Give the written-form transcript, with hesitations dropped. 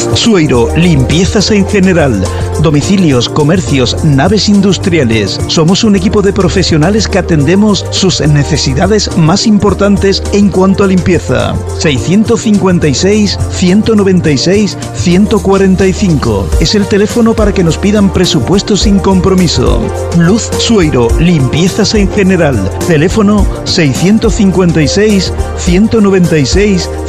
Luz Sueiro, limpiezas en general, domicilios, comercios, naves industriales. Somos un equipo de profesionales que atendemos sus necesidades más importantes en cuanto a limpieza. 656 196 145 es el teléfono para que nos pidan presupuesto sin compromiso. Luz Sueiro, limpiezas en general. Teléfono 656 196